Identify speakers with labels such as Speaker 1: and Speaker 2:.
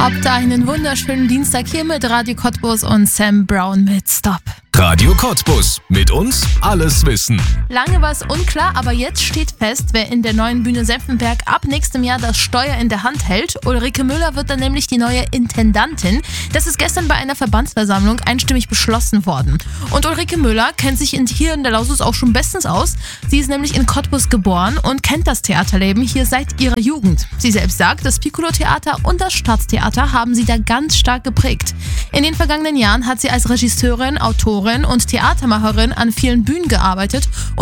Speaker 1: Habt einen wunderschönen Dienstag hier mit Radio Cottbus und Sam Brown mit Stop.
Speaker 2: Radio Cottbus. Mit uns alles wissen.
Speaker 1: Lange war es unklar, aber jetzt steht fest, wer in der neuen Bühne Senftenberg ab nächstem Jahr das Steuer in der Hand hält. Ulrike Müller wird dann nämlich die neue Intendantin. Das ist gestern bei einer Verbandsversammlung einstimmig beschlossen worden. Und Ulrike Müller kennt sich hier in der Lausitz auch schon bestens aus. Sie ist nämlich in Cottbus geboren und kennt das Theaterleben hier seit ihrer Jugend. Sie selbst sagt, das Piccolo-Theater und das Staatstheater haben sie da ganz stark geprägt. In den vergangenen Jahren hat sie als Regisseurin, Autorin und Theatermacherin an vielen Bühnen gearbeitet